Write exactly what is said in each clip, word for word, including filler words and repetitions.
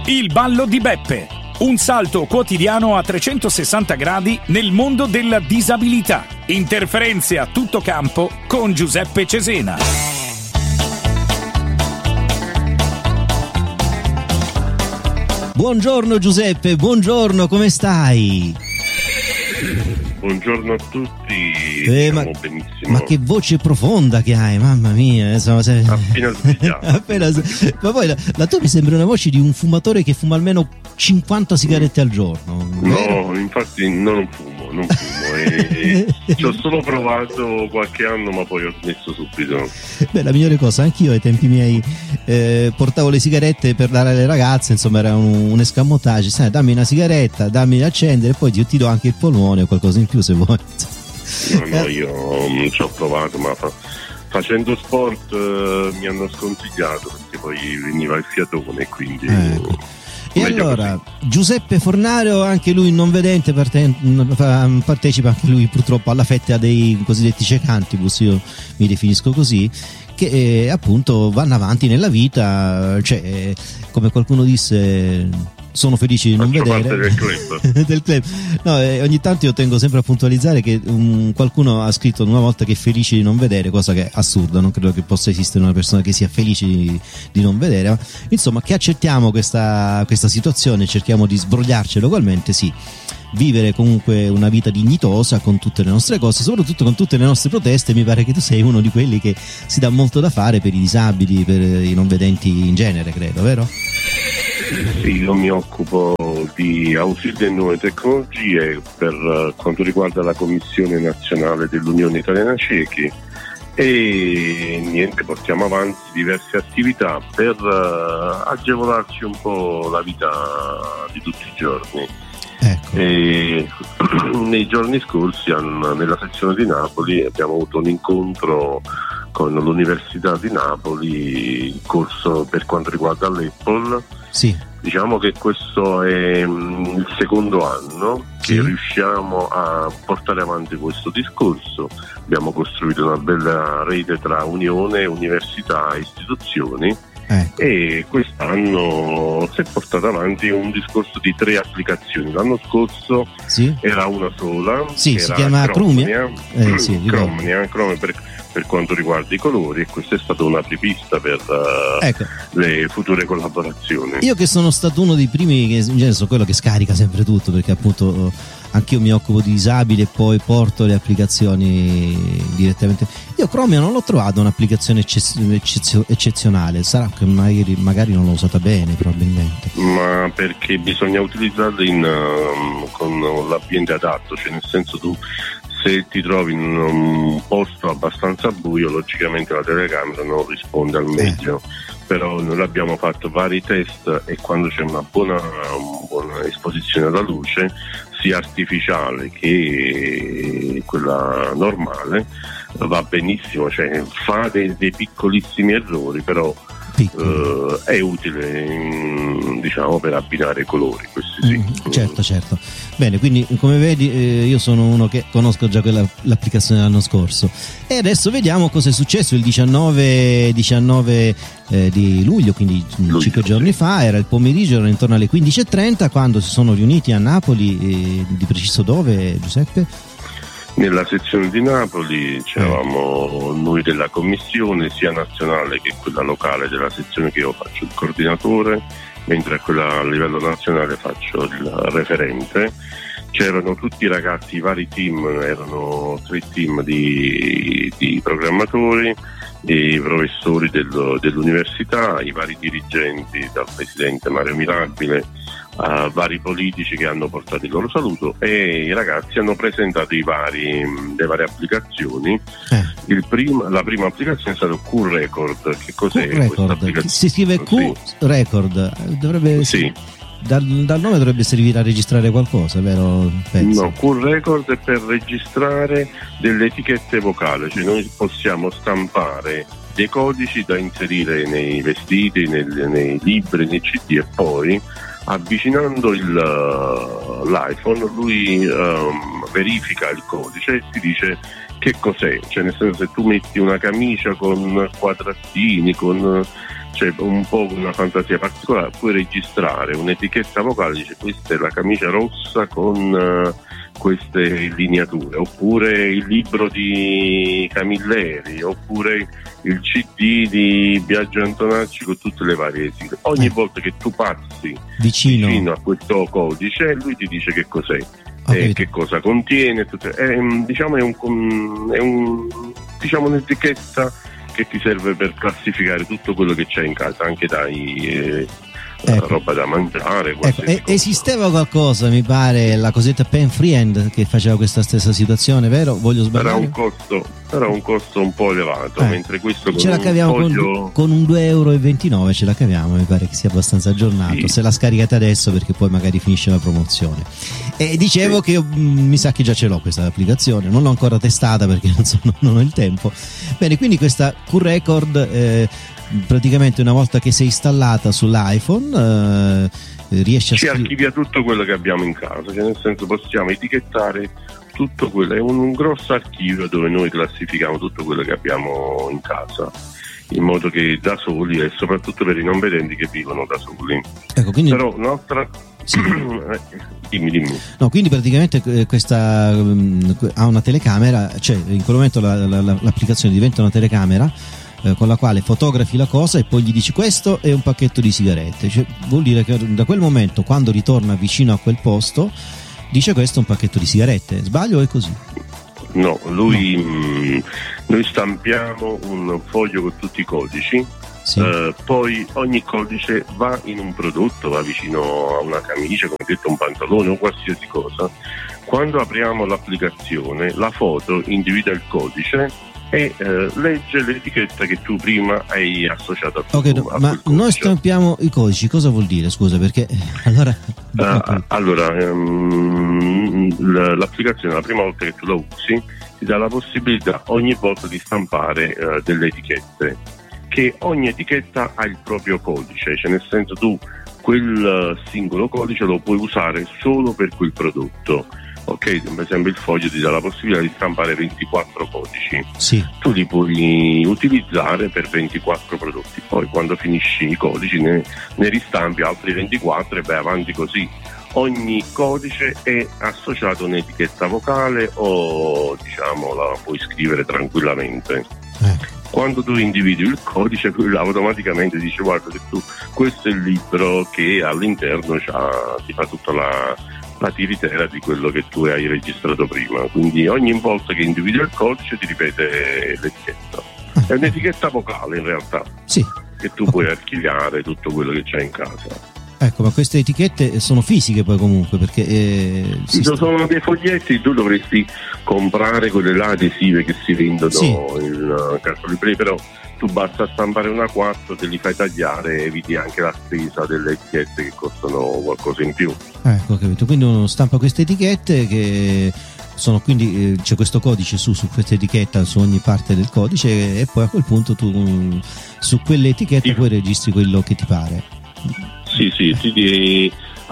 Il ballo di Beppe, un salto quotidiano a trecentosessanta gradi nel mondo della disabilità. Interferenze a tutto campo con Giuseppe Cesena. Buongiorno Giuseppe, buongiorno, come stai? Buongiorno a tutti, eh, ma, benissimo. Ma che voce profonda che hai, mamma mia. Insomma, sei... Appena svegliato. Appena... Ma poi la, la tua mi sembra una voce di un fumatore che fuma almeno cinquanta sigarette al giorno. No, vero? Infatti non fumo, non fumo. e, e ci ho solo provato qualche anno, ma poi ho smesso subito. Beh, la migliore cosa, anch'io ai tempi miei eh, portavo le sigarette per dare alle ragazze, insomma era un, un escamotage, sai, dammi una sigaretta, dammi da accendere e poi ti, ti do anche il polmone o qualcosa in più se vuoi. No, no, io non ci ho provato, ma fa, facendo sport eh, mi hanno sconsigliato perché poi veniva il fiatone, quindi... Ecco. E allora, così. Giuseppe Fornario, anche lui non vedente, parte, partecipa anche lui purtroppo alla fetta dei cosiddetti cecantibus, io mi definisco così, che eh, appunto vanno avanti nella vita, cioè eh, come qualcuno disse... sono felici di non Faccio vedere parte del club. del club. No, eh, ogni tanto io tengo sempre a puntualizzare che um, qualcuno ha scritto una volta che è felice di non vedere, cosa che è assurda, non credo che possa esistere una persona che sia felice di, di non vedere, ma, insomma, che accettiamo questa, questa situazione, cerchiamo di sbrogliarcela ugualmente, sì, vivere comunque una vita dignitosa con tutte le nostre cose, soprattutto con tutte le nostre proteste. Mi pare che tu sei uno di quelli che si dà molto da fare per i disabili, per i non vedenti in genere, credo, vero? Sì, io mi occupo di ausili e nuove tecnologie per quanto riguarda la Commissione Nazionale dell'Unione Italiana Ciechi e niente, portiamo avanti diverse attività per uh, agevolarci un po' la vita di tutti i giorni. Ecco. E nei giorni scorsi nella sezione di Napoli abbiamo avuto un incontro con l'Università di Napoli, corso per quanto riguarda l'Apple. Sì. Diciamo che questo è mh, il secondo anno che sì. riusciamo a portare avanti questo discorso. Abbiamo costruito una bella rete tra unione, università e istituzioni. Ecco. E quest'anno si è portato avanti un discorso di tre applicazioni. L'anno scorso sì. era una sola, sì, era si chiama Chromia, eh, sì, Chromia, Chromia per, per quanto riguarda i colori, e questa è stata una apripista per uh, ecco. le future collaborazioni. Io che sono stato uno dei primi, che in genere sono quello che scarica sempre tutto, perché appunto anch'io mi occupo di disabili e poi porto le applicazioni direttamente. Io Chromia non l'ho trovato un'applicazione eccezio- eccezionale, sarà che magari, magari non l'ho usata bene probabilmente. Ma perché bisogna utilizzarla in, uh, con l'ambiente adatto, cioè nel senso tu se ti trovi in un posto abbastanza buio, logicamente la telecamera non risponde al meglio. Eh. Però noi abbiamo fatto vari test e quando c'è una buona, una buona esposizione alla luce, sia artificiale che quella normale, va benissimo, cioè fa dei, dei piccolissimi errori, però Uh, è utile, diciamo, per abbinare i colori, questi sì. Mm, certo, certo. Bene, quindi come vedi eh, io sono uno che conosco già quella, l'applicazione dell'anno scorso. E adesso vediamo cosa è successo il diciannove, diciannove eh, di luglio, quindi luglio, cinque giorni sì. fa, era il pomeriggio, era intorno alle quindici e trenta, quando si sono riuniti a Napoli, eh, di preciso dove, Giuseppe? Nella sezione di Napoli c'eravamo noi della commissione sia nazionale che quella locale della sezione, che io faccio il coordinatore, mentre a quella a livello nazionale faccio il referente. C'erano tutti i ragazzi, i vari team, erano tre team di, di programmatori, i professori del, dell'università, i vari dirigenti, dal presidente Mario Mirabile a vari politici che hanno portato il loro saluto, e i ragazzi hanno presentato i vari, le varie applicazioni. Eh. Il prima, la prima applicazione è stata Q Record. Che cos'è questa applicazione? Si scrive Q sì. Record, dovrebbe sì. Dal, dal nome dovrebbe servire a registrare qualcosa, vero? Penso. No, Q Record è per registrare delle etichette vocali, cioè noi possiamo stampare dei codici da inserire nei vestiti, nei, nei libri, nei C D, e poi avvicinando il, l'iPhone lui um, verifica il codice e ti dice che cos'è, cioè nel senso, se tu metti una camicia con quadratini, con cioè un po' una fantasia particolare, puoi registrare un'etichetta vocale, dice questa è la camicia rossa con uh, queste lineature, oppure il libro di Camilleri, oppure il C D di Biagio Antonacci con tutte le varie sigle. Ogni eh. volta che tu passi vicino. vicino a questo codice, lui ti dice che cos'è, okay. e che cosa contiene, tutte, è, diciamo è un, è un diciamo un'etichetta che ti serve per classificare tutto quello che c'è in casa, anche dai eh, ecco. roba da mangiare. Ecco, e, esisteva qualcosa, mi pare, la cosetta Pen Friend che faceva questa stessa situazione, vero? Voglio sbagliare? Era un costo, era un costo un po' elevato, eh. mentre questo con ce la caviamo un foglio... con, con un due e ventinove euro ce la caviamo, mi pare che sia abbastanza aggiornato, sì. Se la scaricate adesso perché poi magari finisce la promozione. E dicevo sì. che io, mh, mi sa che già ce l'ho questa applicazione, non l'ho ancora testata perché non, so, non ho il tempo. Bene, quindi questa Q-Record eh, praticamente una volta che sei installata sull'iPhone eh, riesce a ci scri- archivia tutto quello che abbiamo in casa, cioè nel senso possiamo etichettare tutto quello, è un, un grosso archivio dove noi classifichiamo tutto quello che abbiamo in casa, in modo che da soli, e soprattutto per i non vedenti che vivono da soli. Ecco, quindi... Però un'altra sì. dimmi dimmi no, quindi praticamente questa um, ha una telecamera, cioè in quel momento la, la, la, l'applicazione diventa una telecamera eh, con la quale fotografi la cosa e poi gli dici questo è un pacchetto di sigarette, cioè, vuol dire che da quel momento quando ritorna vicino a quel posto dice questo è un pacchetto di sigarette. Sbaglio o è così? No, lui no. Mh, noi stampiamo un foglio con tutti i codici. Sì. Uh, poi ogni codice va in un prodotto, va vicino a una camicia, come detto, un pantalone o qualsiasi cosa. Quando apriamo l'applicazione, la foto individua il codice e uh, legge l'etichetta che tu prima hai associato a, okay, tu, no, a ma noi stampiamo i codici, cosa vuol dire? Scusa, perché allora uh, allora um, l'applicazione la prima volta che tu la usi ti dà la possibilità ogni volta di stampare uh, delle etichette, che ogni etichetta ha il proprio codice, cioè nel senso tu quel singolo codice lo puoi usare solo per quel prodotto, ok? Per esempio il foglio ti dà la possibilità di stampare ventiquattro codici, sì. Tu li puoi utilizzare per ventiquattro prodotti, poi quando finisci i codici ne, ne ristampi altri ventiquattro e vai avanti così. Ogni codice è associato a un'etichetta vocale o diciamo la puoi scrivere tranquillamente. Eh. Quando tu individui il codice, lui automaticamente dice guarda che tu questo è il libro che all'interno c'ha, ti fa tutta la, la tiritera di quello che tu hai registrato prima, quindi ogni volta che individui il codice ti ripete l'etichetta. È un'etichetta vocale in realtà, sì. che tu puoi archiviare tutto quello che c'è in casa. Ecco, ma queste etichette sono fisiche poi comunque, perché eh, si sta... sono dei foglietti, tu dovresti comprare quelle là adesive che si vendono sì. in cartolibreria, però tu basta stampare una quattro, te li fai tagliare e eviti anche la spesa delle etichette che costano qualcosa in più. Ecco, capito, quindi uno stampa queste etichette che sono quindi eh, c'è questo codice su, su questa etichetta, su ogni parte del codice, e poi a quel punto tu um, su quelle etichette sì. poi registri quello che ti pare. Sì, sì, ti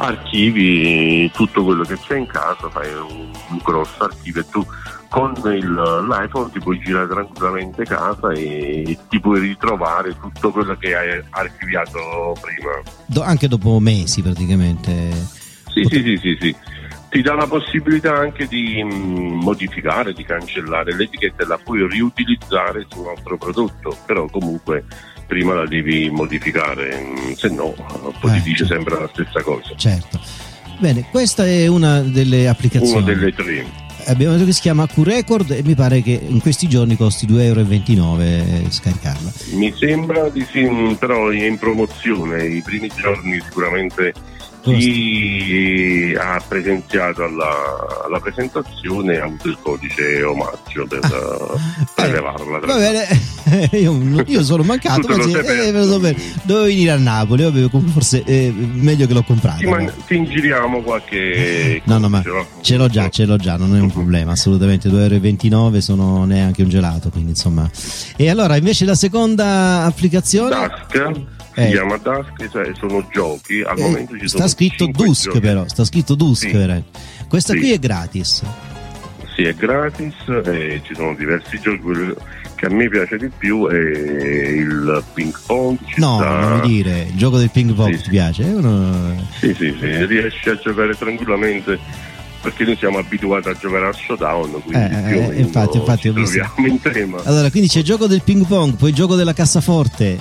archivi tutto quello che c'è in casa, fai un, un grosso archivio e tu con il, l'iPhone ti puoi girare tranquillamente casa e ti puoi ritrovare tutto quello che hai archiviato prima. Do, anche dopo mesi praticamente. Sì, Pot- sì, sì, sì, sì. Ti dà la possibilità anche di mh, modificare, di cancellare l'etichetta e la puoi riutilizzare su un altro prodotto, però comunque prima la devi modificare, se no poi eh, ti dice certo. sempre la stessa cosa. Certo. Bene, questa è una delle applicazioni. Una delle tre. Abbiamo detto che si chiama Q-Record e mi pare che in questi giorni costi due e ventinove euro scaricarla. Mi sembra di sì, però è in promozione, i primi giorni sicuramente chi ha presenziato alla, alla presentazione ha avuto il codice omaggio per ah, prelevarla. Eh, va bene, io, io sono mancato, ma sì, eh, so dovevo venire a Napoli, vabbè, forse è meglio che l'ho comprato. Sì, ma ti ingiriamo qualche no, no, ma ce l'ho già, ce l'ho già, non è un problema, assolutamente. due e ventinove euro sono neanche un gelato, quindi insomma. E allora invece la seconda applicazione Dusk. Si eh. chiama Dusk, cioè sono giochi. Al eh, momento ci sta sono scritto Dusk, giochi. però sta scritto Dusk, sì. questa sì. qui è gratis. Sì, è gratis e ci sono diversi giochi. Quello che a me piace di più è il ping pong. No, sta... non mi dire, il gioco del ping pong sì, ti piace? È uno... Sì, sì, sì, riesci a giocare tranquillamente perché noi siamo abituati a giocare al showdown, quindi eh, più o meno infatti, infatti ho visto. in tema. Allora, quindi c'è il gioco del ping pong, poi il gioco della cassaforte,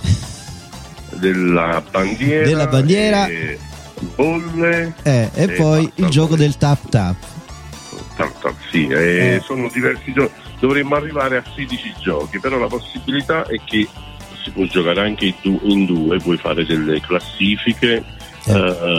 della bandiera, della bandiera e bolle eh, e, e poi basta, il gioco poi. del tap tap. Tap tap, sì, eh, eh. Sono diversi giochi. Dovremmo arrivare a sedici giochi, però la possibilità è che si può giocare anche in due, puoi fare delle classifiche, eh.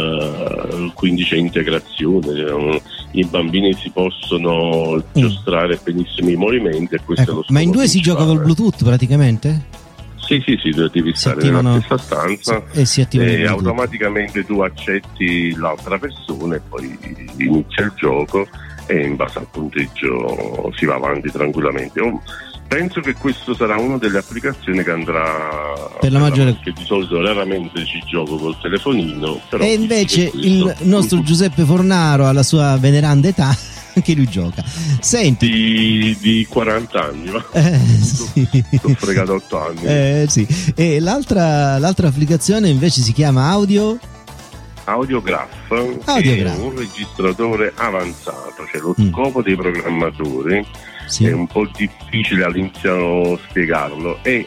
uh, quindi c'è integrazione, i bambini si possono giostrare mm. benissimo i movimenti, e questo ecco, è lo ma in due si gioca col Bluetooth praticamente? Sì, sì, sì, devi stare attivano, nella stessa stanza e, si e automaticamente tu accetti l'altra persona e poi inizia il gioco e in base al punteggio si va avanti tranquillamente. Io penso che questo sarà una delle applicazioni che andrà per la maggiore, perché di solito raramente ci gioco col telefonino, però e invece il nostro Giuseppe Fornaro alla sua veneranda età anche lui gioca. Senti, di, di quaranta anni, va? Eh, sì. Ho fregato otto anni. Eh, sì. E l'altra, l'altra applicazione invece si chiama Audio Audiograph, Audiograph. È un registratore avanzato, cioè lo mm. scopo dei programmatori sì. È un po' difficile all'inizio spiegarlo, è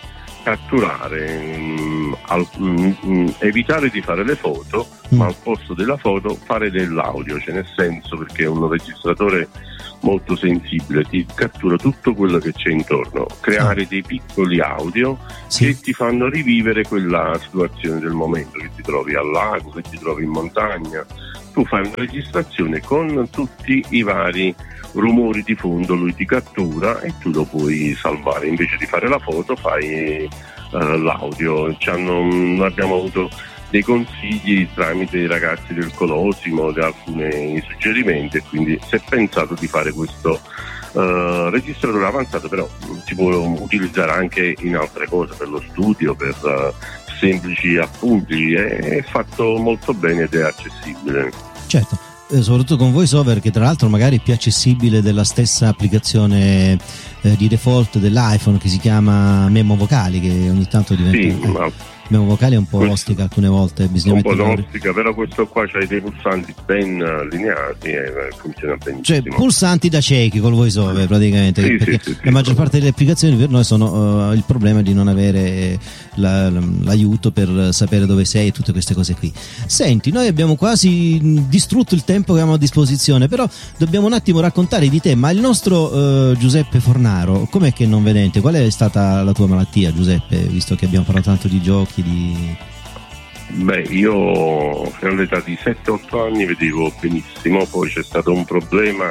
catturare, mh, al, mh, evitare di fare le foto, mm. ma al posto della foto fare dell'audio, cioè nel senso, perché è un registratore molto sensibile, ti cattura tutto quello che c'è intorno, creare sì. dei piccoli audio sì. che ti fanno rivivere quella situazione del momento, che ti trovi al lago, che ti trovi in montagna. Tu fai una registrazione con tutti i vari rumori di fondo, lui ti cattura e tu lo puoi salvare. Invece di fare la foto fai uh, l'audio. Ci hanno, noi abbiamo avuto dei consigli tramite i ragazzi del Colosimo, di alcuni suggerimenti, e quindi si è pensato di fare questo uh, registratore avanzato, però si può utilizzare anche in altre cose, per lo studio, per uh, semplici appunti. È fatto molto bene ed è accessibile. Certo. Eh, soprattutto con VoiceOver, che tra l'altro magari è più accessibile della stessa applicazione eh, di default dell'iPhone, che si chiama Memo Vocali, che ogni tanto diventa sì, eh, ma Memo Vocali è un po' ostica alcune volte, bisogna un po' mettere ostica, però questo qua c'ha dei pulsanti ben allineati e funziona benissimo. Cioè pulsanti da ciechi col VoiceOver praticamente, sì, perché sì, sì, la maggior sì. parte delle applicazioni per noi sono uh, il problema di non avere la, l'aiuto per sapere dove sei e tutte queste cose qui. Senti, noi abbiamo quasi distrutto il tempo che abbiamo a disposizione, però dobbiamo un attimo raccontare di te. Ma il nostro uh, Giuseppe Fornaro, com'è che è non vedente? Qual è stata la tua malattia, Giuseppe, visto che abbiamo parlato tanto di giochi? Di... Beh, io all'età di sette otto anni vedevo benissimo, poi c'è stato un problema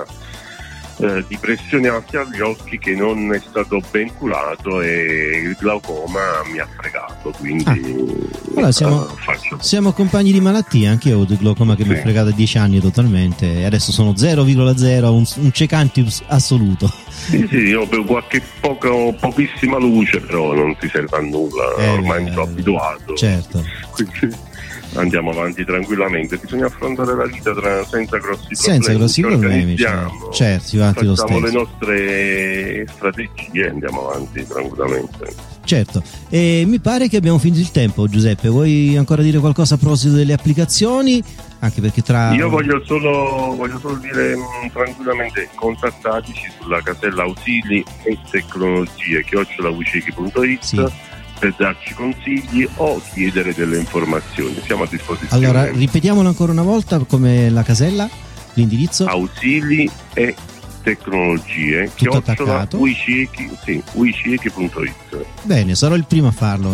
eh, di pressione alta agli occhi che non è stato ben curato e il glaucoma mi ha fregato, quindi ah. allora siamo, eh, faccio... siamo compagni di malattia. Anche io ho avuto il glaucoma che sì. mi ha fregato a dieci anni totalmente, e adesso sono zero virgola zero, un, un cecantius assoluto. Sì, sì, io per qualche poco, pochissima luce, però non ti serve a nulla, eh, ormai eh, mi sono abituato. Certo. Quindi andiamo avanti tranquillamente, bisogna affrontare la vita tra, senza grossi problemi. Senza grossi problemi, certo, certo, si va avanti lo stesso. Facciamo le nostre strategie e andiamo avanti tranquillamente. Certo, e mi pare che abbiamo finito il tempo. Giuseppe, vuoi ancora dire qualcosa a proposito delle applicazioni? Anche perché tra... Io voglio solo, voglio solo dire mh, tranquillamente, contattateci sulla casella ausili e tecnologie chiocciola wiciechi punto it sì. per darci consigli o chiedere delle informazioni, siamo a disposizione. Allora, ripetiamolo ancora una volta, come la l'indirizzo? Ausili e tecnologie tutto attaccato, wiciechi, sì, wiciechi punto it. Bene, sarò il primo a farlo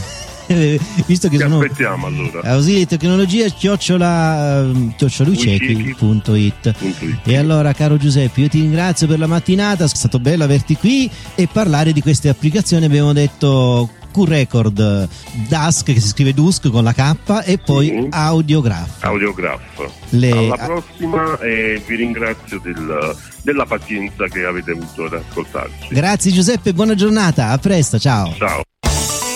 visto che Ti sono aspettiamo allora. Ausili e tecnologia chiocciola chiocciola punto it. E allora, caro Giuseppe, io ti ringrazio per la mattinata, è stato bello averti qui e parlare di queste applicazioni. Abbiamo detto Q-Record, Dusk, che si scrive Dusk con la K, e poi sì. Audiograph. Audiograph. Le... Alla prossima, e vi ringrazio del, della pazienza che avete avuto ad ascoltarci. Grazie Giuseppe, buona giornata, a presto, ciao. Ciao.